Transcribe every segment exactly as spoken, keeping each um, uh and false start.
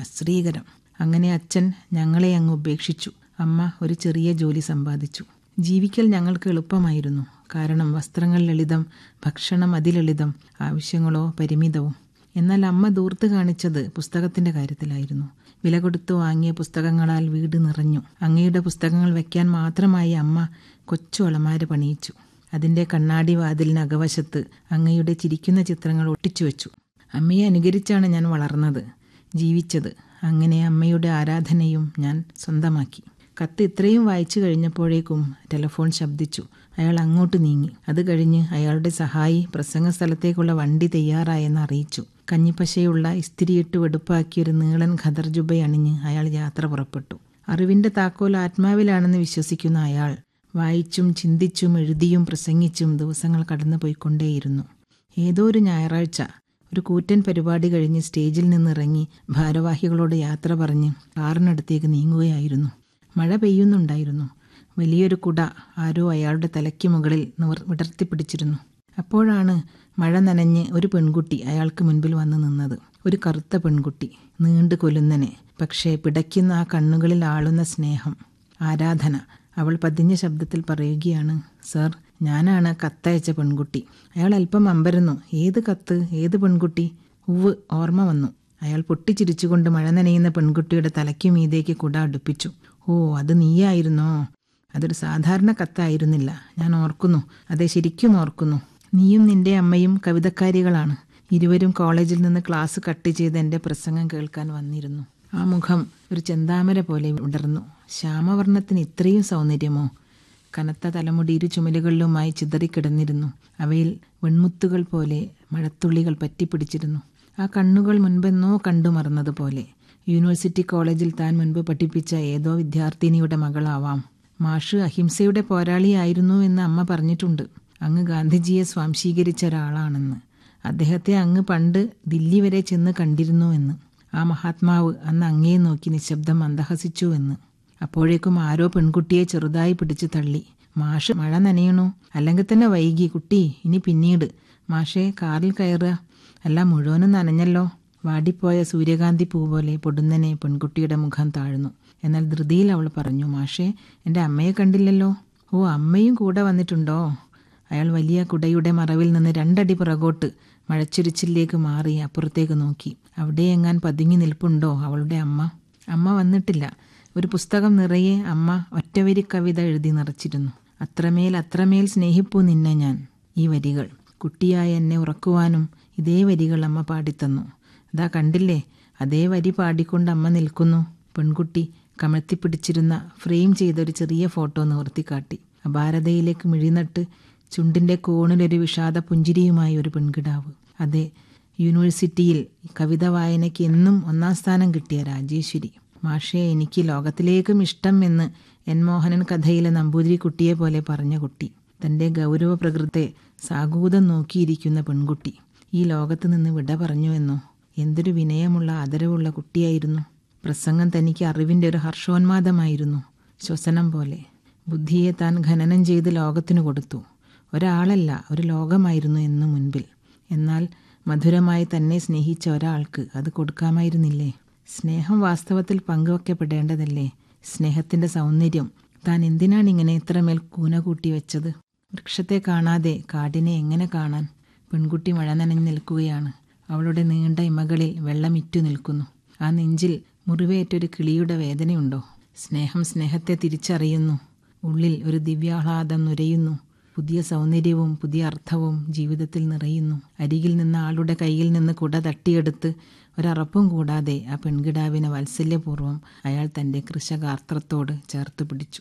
അശ്രീകരം. അങ്ങനെ അച്ഛൻ ഞങ്ങളെ അങ്ങ് ഉപേക്ഷിച്ചു. അമ്മ ഒരു ചെറിയ ജോലി സമ്പാദിച്ചു. ജീവിക്കൽ ഞങ്ങൾക്ക് എളുപ്പമായിരുന്നു. കാരണം വസ്ത്രങ്ങൾ ലളിതം, ഭക്ഷണം അതിലളിതം, ആവശ്യങ്ങളോ പരിമിതവും. എന്നാൽ അമ്മ ദൂർത്ത് കാണിച്ചത് പുസ്തകത്തിൻ്റെ കാര്യത്തിലായിരുന്നു. വില കൊടുത്തു വാങ്ങിയ പുസ്തകങ്ങളാൽ വീട് നിറഞ്ഞു. അങ്ങയുടെ പുസ്തകങ്ങൾ വയ്ക്കാൻ മാത്രമായി അമ്മ കൊച്ചു അളമാര പണിയിച്ചു. അതിൻ്റെ കണ്ണാടി വാതിലിന് അകവശത്ത് അങ്ങയുടെ ചിരിക്കുന്ന ചിത്രങ്ങൾ ഒട്ടിച്ചു വെച്ചു. അമ്മയെ അനുകരിച്ചാണ് ഞാൻ വളർന്നത്, ജീവിച്ചത്. അങ്ങനെ അമ്മയുടെ ആരാധനയും ഞാൻ സ്വന്തമാക്കി. കത്ത് ഇത്രയും വായിച്ചു കഴിഞ്ഞപ്പോഴേക്കും ടെലഫോൺ ശബ്ദിച്ചു. അയാൾ അങ്ങോട്ട് നീങ്ങി. അത് കഴിഞ്ഞ് അയാളുടെ സഹായി പ്രസംഗ സ്ഥലത്തേക്കുള്ള വണ്ടി തയ്യാറായെന്ന് അറിയിച്ചു. കഞ്ഞിപ്പശയുള്ള ഇസ്തിരിയിട്ട് വെടുപ്പാക്കിയൊരു നീളൻ ഖദർ ജുബയണിഞ്ഞ് അയാൾ യാത്ര പുറപ്പെട്ടു. അറിവിൻ്റെ താക്കോൽ ആത്മാവിലാണെന്ന് വിശ്വസിക്കുന്ന അയാൾ വായിച്ചും ചിന്തിച്ചും എഴുതിയും പ്രസംഗിച്ചും ദിവസങ്ങൾ കടന്നു പോയിക്കൊണ്ടേയിരുന്നു. ഏതോ ഒരു ഞായറാഴ്ച ഒരു കൂറ്റൻ പരിപാടി കഴിഞ്ഞ് സ്റ്റേജിൽ നിന്നിറങ്ങി ഭാരവാഹികളോട് യാത്ര പറഞ്ഞ് കാറിനടുത്തേക്ക് നീങ്ങുകയായിരുന്നു. മഴ പെയ്യുന്നുണ്ടായിരുന്നു. വലിയൊരു കുട ആരോ അയാളുടെ തലയ്ക്ക് മുകളിൽ നിവർ വിടർത്തിപ്പിടിച്ചിരുന്നു. അപ്പോഴാണ് മഴ നനഞ്ഞ് ഒരു പെൺകുട്ടി അയാൾക്ക് മുൻപിൽ വന്ന് നിന്നത്. ഒരു കറുത്ത പെൺകുട്ടി, നീണ്ടു കൊലുന്നനെ, പക്ഷേ പിടയ്ക്കുന്ന ആ കണ്ണുകളിൽ ആളുന്ന സ്നേഹം, ആരാധന. അവൾ പതിഞ്ഞ ശബ്ദത്തിൽ പറയുകയാണ്, സർ, ഞാനാണ് കത്തയച്ച പെൺകുട്ടി. അയാൾ അല്പം അമ്പരന്നു. ഏത് കത്ത്? ഏത് പെൺകുട്ടി? ഉവ്, ഓർമ്മ വന്നു. അയാൾ പൊട്ടിച്ചിരിച്ചുകൊണ്ട് മഴ നനയുന്ന പെൺകുട്ടിയുടെ തലയ്ക്ക് മീതേക്ക് കുട അടുപ്പിച്ചു. ഓ, അത് നീയായിരുന്നോ? അതൊരു സാധാരണ കത്തായിരുന്നില്ല. ഞാൻ ഓർക്കുന്നു. അതെ, ശരിക്കും ഓർക്കുന്നു. നീയും നിന്റെ അമ്മയും കവിതക്കാരികളാണ്. ഇരുവരും കോളേജിൽ നിന്ന് ക്ലാസ് കട്ട് ചെയ്ത് എൻ്റെ പ്രസംഗം കേൾക്കാൻ വന്നിരുന്നു. ആ മുഖം ഒരു ചെന്താമര പോലെ വിടർന്നു. ശ്യാമവർണ്ണത്തിന് ഇത്രയും സൗന്ദര്യമോ? കനത്ത തലമുടി ഇരു ചുമലുകളിലുമായി ചിതറിക്കിടന്നിരുന്നു. അവയിൽ വെൺമുത്തുകൾ പോലെ മഴത്തുള്ളികൾ പറ്റിപ്പിടിച്ചിരുന്നു. ആ കണ്ണുകൾ മുൻപെന്നോ കണ്ടു മറന്നതുപോലെ. യൂണിവേഴ്സിറ്റി കോളേജിൽ താൻ മുൻപ് പഠിപ്പിച്ച ഏതോ വിദ്യാർത്ഥിനിയുടെ മകളാവാം. മാഷ് അഹിംസയുടെ പോരാളിയായിരുന്നു എന്ന് അമ്മ പറഞ്ഞിട്ടുണ്ട്. അങ്ങ് ഗാന്ധിജിയെ സ്വാംശീകരിച്ച ഒരാളാണെന്ന്. അദ്ദേഹത്തെ അങ്ങ് പണ്ട് ദില്ലി വരെ ചെന്ന് കണ്ടിരുന്നു എന്ന്. ആ മഹാത്മാവ് അന്ന് അങ്ങയെ നോക്കി നിശബ്ദം മന്ദഹസിച്ചു എന്ന്. അപ്പോഴേക്കും ആരോ പെൺകുട്ടിയെ ചെറുതായി പിടിച്ചു തള്ളി. മാഷ്, മഴ നനയണു, അല്ലെങ്കിൽ തന്നെ വൈകി. കുട്ടി, ഇനി പിന്നീട്. മാഷേ, കാറിൽ കയറുക. അല്ല, മുഴുവനും നനഞ്ഞല്ലോ. വാടിപ്പോയ സൂര്യകാന്തി പൂ പോലെ പൊടുന്നനെ പെൺകുട്ടിയുടെ മുഖം താഴ്ന്നു. എന്നാൽ ധൃതിയിൽ അവൾ പറഞ്ഞു, മാഷേ, എൻ്റെ അമ്മയെ കണ്ടില്ലല്ലോ. ഓ, അമ്മയും കൂടെ വന്നിട്ടുണ്ടോ? അയാൾ വലിയ കുടയുടെ മറവിൽ നിന്ന് രണ്ടടി പുറകോട്ട് മഴച്ചുരിച്ചിലേക്ക് മാറി അപ്പുറത്തേക്ക് നോക്കി. അവിടെ എങ്ങാൻ പതുങ്ങി നിൽപ്പുണ്ടോ അവളുടെ അമ്മ? അമ്മ വന്നിട്ടില്ല. ഒരു പുസ്തകം നിറയെ അമ്മ ഒറ്റവരി കവിത എഴുതി നിറച്ചിരുന്നു. അത്രമേൽ അത്രമേൽ സ്നേഹിപ്പൂ നിന്നെ ഞാൻ. ഈ വരികൾ കുട്ടിയായ എന്നെ ഉറക്കുവാനും ഇതേ വരികൾ അമ്മ പാടിത്തന്നു. അതാ കണ്ടില്ലേ, അതേ വരി പാടിക്കൊണ്ട് അമ്മ നിൽക്കുന്നു. പെൺകുട്ടി കമഴ്ത്തിപ്പിടിച്ചിരുന്ന ഫ്രെയിം ചെയ്തൊരു ചെറിയ ഫോട്ടോ നിവർത്തിക്കാട്ടി. അപാരതയിലേക്ക് മിഴിനട്ട് ചുണ്ടിൻ്റെ കോണിലൊരു വിഷാദ പുഞ്ചിരിയുമായി ഒരു പെൺകിടാവ്. അതെ, യൂണിവേഴ്സിറ്റിയിൽ കവിത വായനയ്ക്ക് എന്നും ഒന്നാം സ്ഥാനം കിട്ടിയ രാജേശ്വരി. മാഷേ, എനിക്ക് ലോകത്തിലേക്കും ഇഷ്ടം എന്ന് എൻ മോഹനൻ കഥയിലെ നമ്പൂതിരി കുട്ടിയെ പോലെ പറഞ്ഞ കുട്ടി. തൻ്റെ ഗൗരവ പ്രകൃത്തെ സാഗൂതം നോക്കിയിരിക്കുന്ന പെൺകുട്ടി ഈ ലോകത്ത് നിന്ന് വിട പറഞ്ഞുവെന്നോ? എന്തൊരു വിനയമുള്ള ആദരവുള്ള കുട്ടിയായിരുന്നു. പ്രസംഗം തനിക്ക് അറിവിൻ്റെ ഒരു ഹർഷോന്മാദമായിരുന്നു. ശ്വസനം പോലെ ബുദ്ധിയെ താൻ ഖനനം ചെയ്ത് ലോകത്തിനു കൊടുത്തു. ഒരാളല്ല, ഒരു ലോകമായിരുന്നു എന്നു മുൻപിൽ. എന്നാൽ മധുരമായി തന്നെ സ്നേഹിച്ച ഒരാൾക്ക് അത് കൊടുക്കാമായിരുന്നില്ലേ? സ്നേഹം വാസ്തവത്തിൽ പങ്കുവയ്ക്കപ്പെടേണ്ടതല്ലേ? സ്നേഹത്തിൻ്റെ സൗന്ദര്യം താൻ എന്തിനാണിങ്ങനെ ഇത്രമേൽ കൂന കൂട്ടി വെച്ചത്? വൃക്ഷത്തെ കാണാതെ കാടിനെ എങ്ങനെ കാണാൻ? പെൺകുട്ടി മഴ നനഞ്ഞു നിൽക്കുകയാണ്. അവളുടെ നീണ്ട ഇമകളിൽ വെള്ളമിറ്റു നിൽക്കുന്നു. ആ നെഞ്ചിൽ മുറിവേറ്റൊരു കിളിയുടെ വേദനയുണ്ടോ? സ്നേഹം സ്നേഹത്തെ തിരിച്ചറിയുന്നു. ഉള്ളിൽ ഒരു ദിവ്യാഹ്ലാദം നുരയുന്നു. പുതിയ സൗന്ദര്യവും പുതിയ അർത്ഥവും ജീവിതത്തിൽ നിറയുന്നു. അരികിൽ നിന്ന് ആളുടെ കയ്യിൽ നിന്ന് കുട തട്ടിയെടുത്ത് ഒരറപ്പും കൂടാതെ ആ പെൺകിടാവിനെ വാത്സല്യപൂർവ്വം അയാൾ തൻ്റെ കൃശഗാത്രത്തോട് ചേർത്ത് പിടിച്ചു.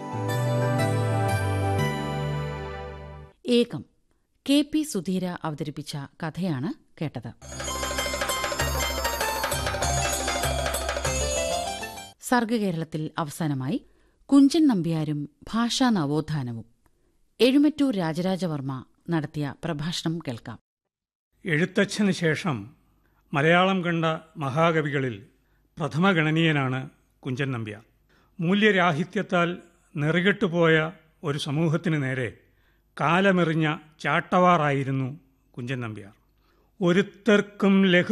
ഏകം കെ പി സുധീര അവതരിപ്പിച്ച കഥയാണ് കേട്ടത്. സർഗകേരളത്തിൽ അവസാനമായി കുഞ്ചൻ നമ്പ്യാരും ഭാഷാ നവോത്ഥാനവും എഴുമറ്റൂർ രാജരാജവർമ്മ നടത്തിയ പ്രഭാഷണം കേൾക്കാം. എഴുത്തച്ഛന് ശേഷം മലയാളം കണ്ട മഹാകവികളിൽ പ്രഥമഗണനീയനാണ് കുഞ്ചൻ നമ്പ്യാർ. മൂല്യരാഹിത്യത്താൽ നെറികെട്ടുപോയ ഒരു സമൂഹത്തിന് നേരെ കാലമെറിഞ്ഞ ചാട്ടവാറായിരുന്നു കുഞ്ചൻ നമ്പ്യാർ. ഒരുത്തർക്കും ലഘു